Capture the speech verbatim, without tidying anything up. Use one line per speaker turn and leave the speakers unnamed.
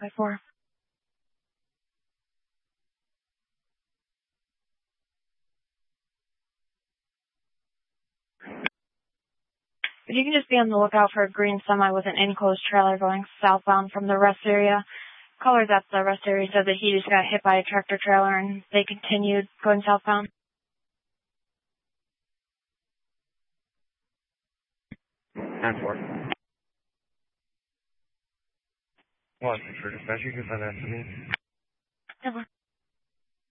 by four. If you can just be on the lookout for a green semi with an enclosed trailer going southbound from the rest area. Callers at the rest area said that he just got hit by a tractor trailer and they continued going southbound.
ten four. One, for dispatcher, you can find that to me.
Never.